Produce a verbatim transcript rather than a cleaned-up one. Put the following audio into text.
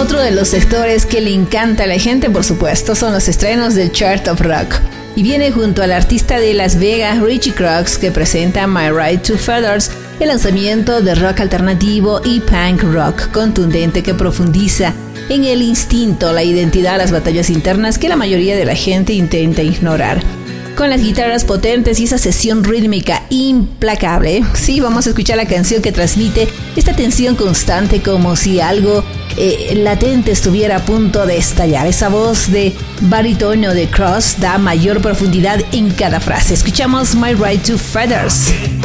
Otro de los sectores que le encanta a la gente, por supuesto, son los estrenos del Chart of Rock. Y viene junto al artista de Las Vegas, Richie Crux, que presenta My Right to Feathers, el lanzamiento de rock alternativo y punk rock contundente que profundiza en el instinto, la identidad, las batallas internas que la mayoría de la gente intenta ignorar. Con las guitarras potentes y esa sesión rítmica implacable, sí, vamos a escuchar la canción que transmite esta tensión constante como si algo eh, latente estuviera a punto de estallar. Esa voz de barítono de Cross da mayor profundidad en cada frase. Escuchamos My Right to Feathers.